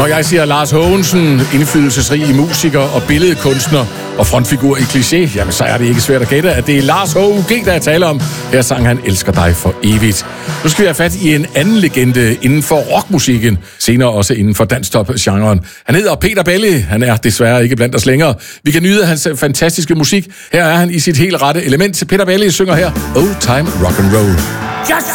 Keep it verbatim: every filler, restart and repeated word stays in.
Når jeg siger Lars Haagensen, indflydelsesrig musiker og billedkunstner og frontfigur i Kliché, jamen så er det ikke svært at gætte, at det er Lars H U G, der jeg taler om. Her sang han Elsker dig for evigt. Nu skal vi have fat i en anden legende inden for rockmusikken, senere også inden for danstop-genren. Han hedder Peter Belli. Han er desværre ikke blandt os længere. Vi kan nyde hans fantastiske musik. Her er han i sit helt rette element. Peter Belli synger her Old Time Rock and Roll.